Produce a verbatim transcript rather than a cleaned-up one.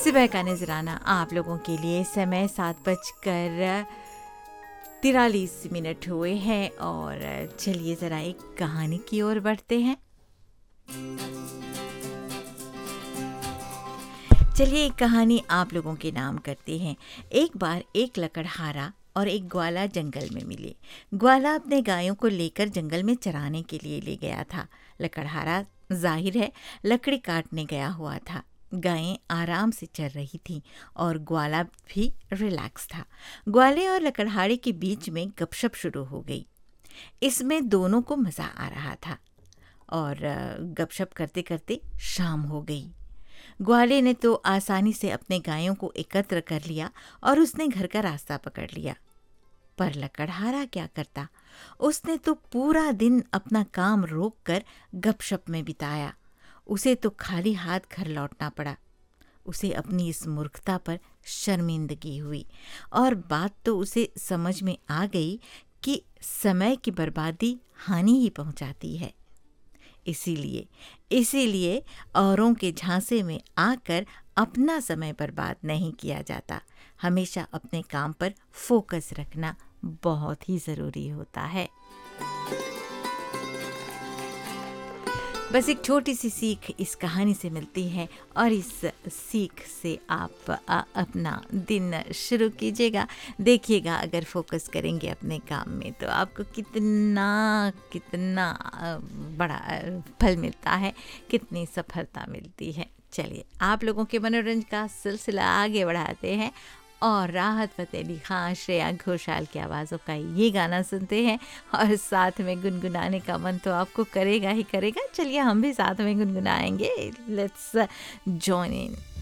सुबह का नजराना आप लोगों के लिए समय सात बजकर तिरालीस मिनट हुए हैं और चलिए ज़रा एक कहानी की ओर बढ़ते हैं। चलिए एक कहानी आप लोगों के नाम करते हैं। एक बार एक लकड़हारा और एक ग्वाला जंगल में मिले। ग्वाला अपने गायों को लेकर जंगल में चराने के लिए ले गया था। लकड़हारा जाहिर है लकड़ी काटने गया हुआ था। गायें आराम से चर रही थीं और ग्वाला भी रिलैक्स था। ग्वाले और लकड़हारे के बीच में गपशप शुरू हो गई। इसमें दोनों को मज़ा आ रहा था और गपशप करते करते शाम हो गई। ग्वाले ने तो आसानी से अपने गायों को एकत्र कर लिया और उसने घर का रास्ता पकड़ लिया। पर लकड़हारा क्या करता? उसने तो पूरा दिन अपना काम रोककर गपशप में बिताया। उसे तो खाली हाथ घर लौटना पड़ा। उसे अपनी इस मूर्खता पर शर्मिंदगी हुई और बात तो उसे समझ में आ गई कि समय की बर्बादी हानि ही पहुंचाती है। इसीलिए इसीलिए औरों के झांसे में आकर अपना समय बर्बाद नहीं किया जाता। हमेशा अपने काम पर फोकस रखना बहुत ही ज़रूरी होता है। बस एक छोटी सी सीख इस कहानी से मिलती है और इस सीख से आप आ, अपना दिन शुरू कीजिएगा। देखिएगा अगर फोकस करेंगे अपने काम में तो आपको कितना कितना बड़ा फल मिलता है, कितनी सफलता मिलती है। चलिए आप लोगों के मनोरंजन का सिलसिला आगे बढ़ाते हैं और राहत फ़तेह अली खान, श्रेया घोषाल की आवाज़ों का ये गाना सुनते हैं और साथ में गुनगुनाने का मन तो आपको करेगा ही करेगा। चलिए हम भी साथ में गुनगुनाएंगे। Let's join in.